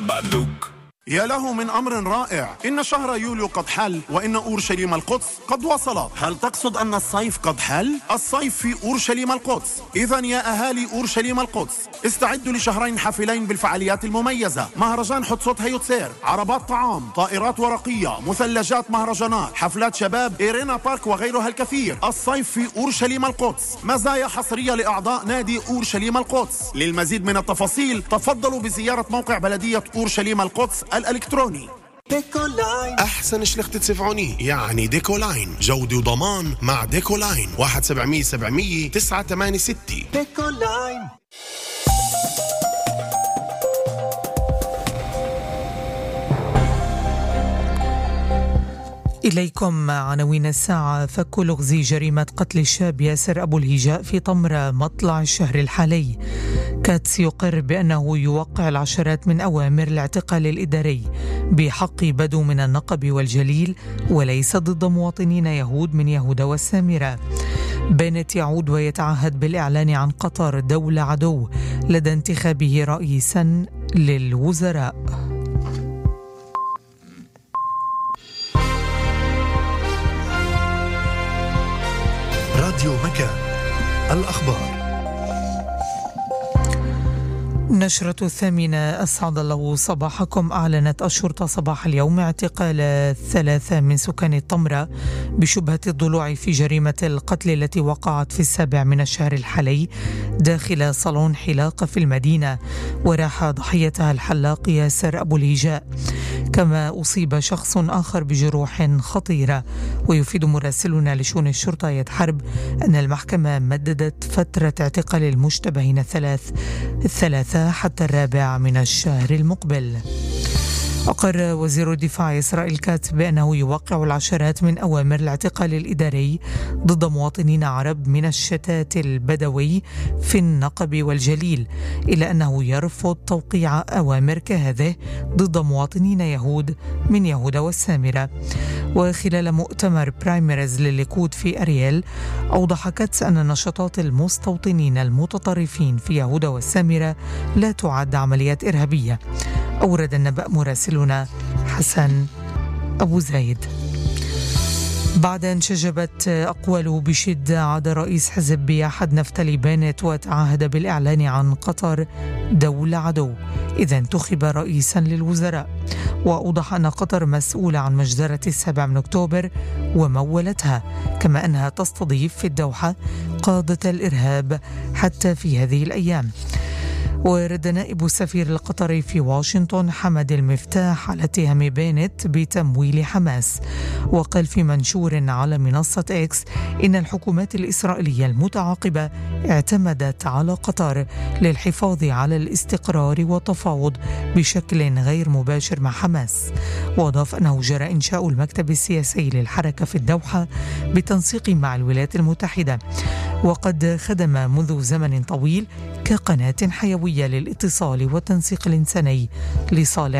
يا له من أمر رائع، إن شهر يوليو قد حل وإن أورشليم القدس قد وصلت. هل تقصد أن الصيف قد حل؟ الصيف في أورشليم القدس. إذن يا أهالي أورشليم القدس استعدوا لشهرين حافلين بالفعاليات المميزة: مهرجان حتسوت هيوتسير، عربات طعام، طائرات ورقية، مثلجات مهرجانات، حفلات شباب، إيرينا بارك وغيرها الكثير. الصيف في أورشليم القدس، مزايا حصرية لأعضاء نادي أورشليم القدس. للمزيد من التفاصيل تفضلوا بزيارة موقع بلدية أورشليم القدس الإلكتروني. ديكولاين أحسن شلخة سفعوني، يعني ديكولاين جودة وضمان مع ديكولاين. 1-700-700 986. ديكولاين. إليكم عناوين الساعة. فك لغز جريمة قتل الشاب ياسر أبو الهجاء في طمرة مطلع الشهر الحالي. كاتس يقر بأنه يوقع العشرات من أوامر الاعتقال الإداري بحق بدو من النقب والجليل وليس ضد مواطنين يهود من يهودا والسامرة. بنت يعود ويتعهد بالإعلان عن قطر دولة عدو لدى انتخابه رئيسا للوزراء. راديو مكان، الأخبار. نشرة 8 أسعد الله صباحكم. أعلنت الشرطة صباح اليوم اعتقال 3 من سكان الطمرة بشبهة الضلوع في جريمة القتل التي وقعت في 7 من الشهر الحالي داخل صالون حلاقة في المدينة، وراح ضحيتها الحلاق ياسر أبو الهجاء. كما أصيب شخص آخر بجروح خطيرة. ويفيد مراسلنا لشؤون الشرطة يد حرب أن المحكمة مددت فترة اعتقال المشتبهين الثلاثة حتى 4 من الشهر المقبل. أقر وزير الدفاع إسرائيل كاتس بأنه يوقع العشرات من أوامر الاعتقال الإداري ضد مواطنين عرب من الشتات البدوي في النقب والجليل، إلا أنه يرفض توقيع أوامر كهذه ضد مواطنين يهود من يهودا والسامرة. وخلال مؤتمر برايمريز للليكود في أريال، أوضح كاتس أن نشاطات المستوطنين المتطرفين في يهودا والسامرة لا تعد عمليات إرهابية. أورد النبأ مراسلنا حسن أبو زايد. بعد أن شجبت أقواله بشدة، عاد رئيس حزب بيحد نفتالي بنت وتعهد بالإعلان عن قطر دولة عدو إذا انتخب رئيسا للوزراء. وأوضح أن قطر مسؤولة عن مجزرة 7 من أكتوبر ومولتها، كما أنها تستضيف في الدوحة قادة الإرهاب حتى في هذه الأيام. ورد نائب السفير القطري في واشنطن حمد المفتاح على اتهام بنت بتمويل حماس. وقال في منشور على منصة إكس إن الحكومات الإسرائيلية المتعاقبة اعتمدت على قطر للحفاظ على الاستقرار والتفاوض بشكل غير مباشر مع حماس. وأضاف أنه جرى إنشاء المكتب السياسي للحركة في الدوحة بالتنسيق مع الولايات المتحدة، وقد خدم منذ زمن طويل كقناة حيوية للاتصال والتنسيق الإنساني لصالح